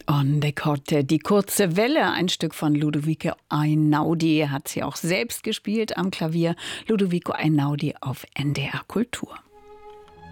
Onde corte, die kurze Welle, ein Stück von Ludovico Einaudi, hat sie auch selbst gespielt am Klavier. Ludovico Einaudi auf NDR Kultur.